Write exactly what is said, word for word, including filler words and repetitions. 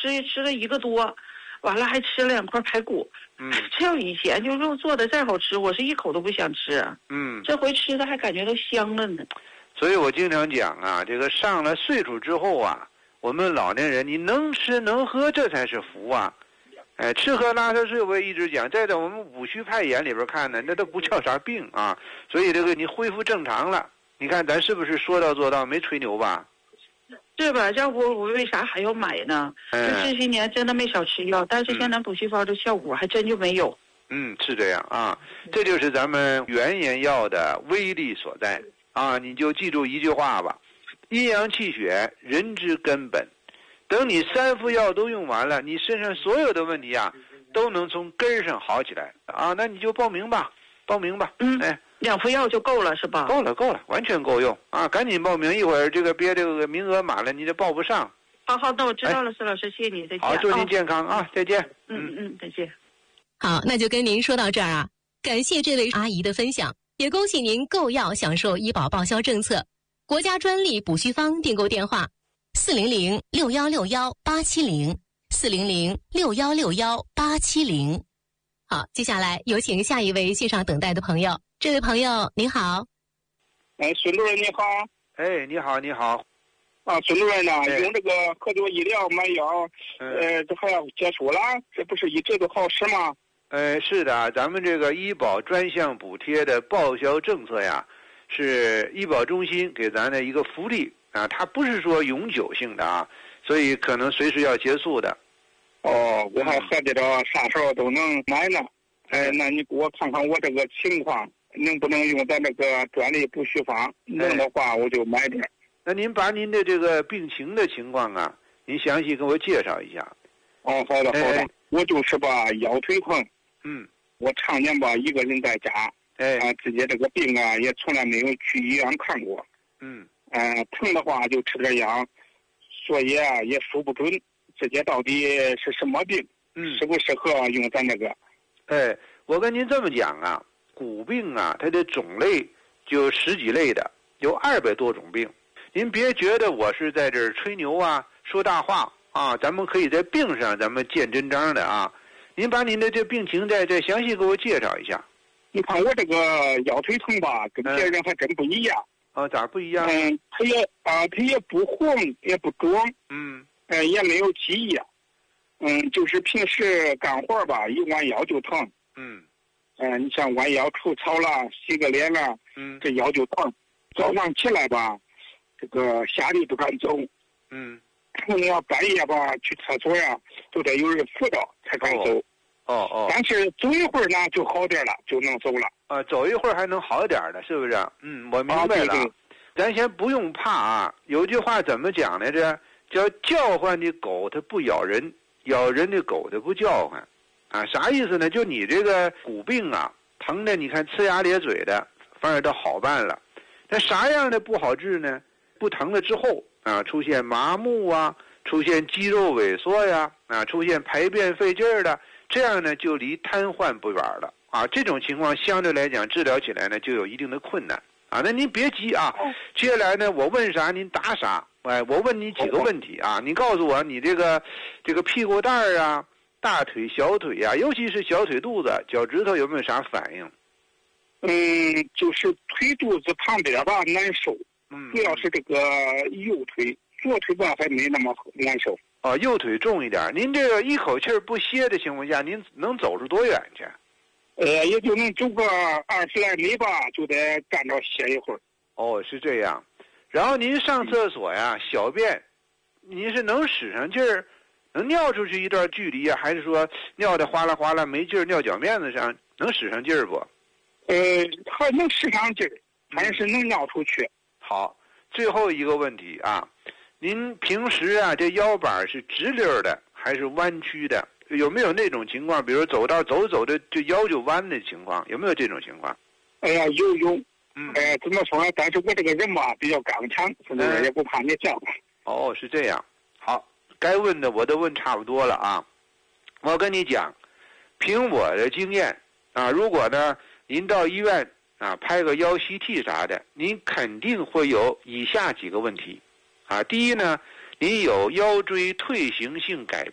吃吃了一个多，完了还吃了两块排骨。 嗯， 这要以前就肉做的再好吃，我是一口都不想吃。 嗯， 这回吃的还感觉都香了呢。 所以我经常讲啊，这个上了岁数之后啊，我们老年人你能吃能喝，这才是福啊。哎，吃喝拉撒睡我也一直讲，在在我们五虚派眼里边看呢，那都不叫啥病啊。所以这个你恢复正常了，你看咱是不是说到做到，没吹牛吧？ 对吧？要不我为啥还要买呢？ 嗯、 就这些年真的没少吃药，但是现在补虚方的效果还真就没有。 嗯，是这样啊，这就是咱们原研药的威力所在啊！你就记住一句话吧：阴阳气血，人之根本。等你三副药都用完了，你身上所有的问题啊，都能从根上好起来啊！那你就报名吧，报名吧。 嗯， 哎， 两副药就够了是吧？ 够了，够了，完全够用啊！赶紧报名，一会儿这个别这个名额满了，你这报不上。 好好，那我知道了，施老师，谢谢你，再见。 好，祝您健康啊，再见。 嗯嗯嗯，再见。 好，那就跟您说到这儿啊，感谢这位阿姨的分享，也恭喜您购药享受医保报销政策，国家专利补虚方订购电话。四零零六幺六幺八七零，四零零六幺六幺八七零。好，接下来有请下一位线上等待的朋友。这位朋友您好。 哎，孙主任你好。 哎，你好，你好。 啊，孙主任呢、 哎、 用这个科多医疗买药， 嗯、 呃，这还要结束了，这不是一直都好使吗？ 呃，是的，咱们这个医保专项补贴的报销政策呀，是医保中心给咱的一个福利。啊，它不是说永久性的啊，所以可能随时要结束的。 哦，我还合计着啥时候都能买呢。哎，那你给我看看我这个情况，能不能用咱这个专利补虚方？能的话我就买点。 那您把您的这个病情的情况啊，您详细给我介绍一下。 哦，好的好的，哎、我就是吧腰腿疼。 嗯。 我常年吧一个人在家， 哎， 啊，自己这个病啊也从来没有去医院看过。 嗯。 呃，疼的话就吃点药，所以啊也说不准自己到底是什么病， 嗯， 适不适合用咱这个。 哎，我跟您这么讲啊，骨病啊，它的种类就十几类的，有二百多种病。您别觉得我是在这儿吹牛啊，说大话啊，咱们可以在病上咱们见真章的啊。您把您的这病情再再详细给我介绍一下。 你看我这个腰腿疼吧，跟别人还真不一样。 啊，咋不一样？ 嗯，它也啊，它也不红，也不肿， 嗯， 呃，也没有积液，嗯，就是平时干活吧，一弯腰就疼， 嗯， 嗯、呃，你像弯腰除草了，洗个脸了， 嗯， 这腰就疼。早上起来吧，这个下地不敢走， 嗯， 你要半夜吧去厕所呀，都得有人扶着才敢走。 哦哦， 但是走一会儿呢就好点了，就能走了。 啊，走一会儿还能好点的，是不是？嗯，我明白了。啊、对对，咱先不用怕啊。有句话怎么讲来着？叫叫唤的狗它不咬人，咬人的狗它不叫唤。啊，啥意思呢？就你这个骨病啊，疼的你看呲牙咧嘴的，反而都好办了。那啥样的不好治呢？不疼了之后啊，出现麻木啊，出现肌肉萎缩呀，啊，出现排便费劲儿的。这样呢，就离瘫痪不远了啊！这种情况相对来讲治疗起来呢，就有一定的困难啊。那您别急啊，接下来呢，我问啥您答啥。哎，我问你几个问题啊，你告诉我你这个这个屁股蛋儿啊、大腿、小腿啊，尤其是小腿肚子、脚趾头有没有啥反应？ 嗯，就是腿肚子旁边吧难受， 嗯， 主要是这个右腿，左腿吧还没那么难受。 哦，右腿重一点。您这个一口气儿不歇的情况下，您能走出多远去？ 呃，也就能走个二十来米吧，就得站着歇一会儿。 哦，是这样。然后您上厕所呀，小便，您是能使上劲儿，能尿出去一段距离啊，还是说尿的哗啦哗啦没劲儿，尿脚面子上能使上劲儿不？ 呃，还能使上劲儿，还是能尿出去。 好，最后一个问题啊。您平时啊，这腰板是直溜的还是弯曲的？有没有那种情况？比如走道走走的，这腰就弯的情况，有没有这种情况？ 哎呀，有有。 嗯。 哎、呃，怎么说呢？但是我这个人吧，比较刚强，是不是、嗯、也不怕你叫。 哦，是这样。好，该问的我都问差不多了啊。我跟你讲，凭我的经验啊，如果呢您到医院啊拍个腰 C T 啥的，您肯定会有以下几个问题。啊，第一呢，您有腰椎退行性改